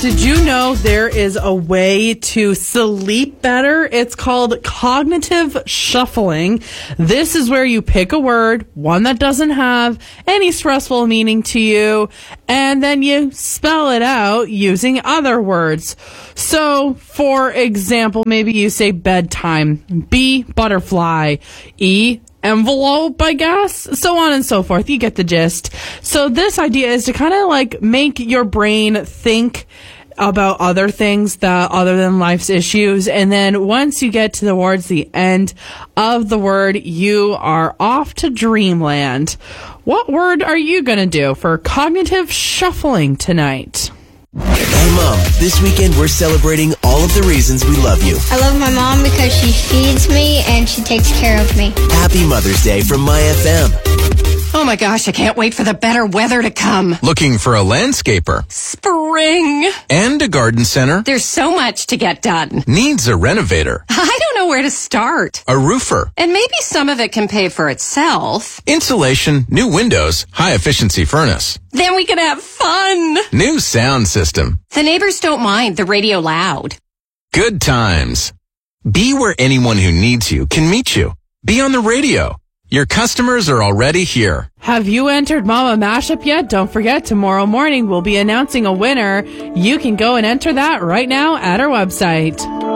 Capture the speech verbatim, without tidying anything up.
Did you know there is a way to sleep better? It's called cognitive shuffling. This is where you pick a word, one that doesn't have any stressful meaning to you, and then you spell it out using other words. So, for example, maybe you say bedtime, B, butterfly, E, envelope, I guess, so on and so forth. You get the gist. So this idea is to kind of like make your brain think about other things that other than life's issues, and then once you get towards the end of the word, you are off to dreamland. What word are you gonna do for cognitive shuffling tonight? Hey Mom, this weekend we're celebrating all of the reasons we love you. I love my mom because she feeds me and she takes care of me. Happy Mother's Day from My F M. Oh my gosh, I can't wait for the better weather to come. Looking for a landscaper. Spring. And a garden center. There's so much to get done. Needs a renovator. I don't know where to start. A roofer. And maybe some of it can pay for itself. Insulation, new windows, high efficiency furnace. Then we can have fun. New sound system. The neighbors don't mind the radio loud. Good times. Be where anyone who needs you can meet you. Be on the radio. Your customers are already here. Have you entered Mama Mashup yet? Don't forget, tomorrow morning we'll be announcing a winner. You can go and enter that right now at our website.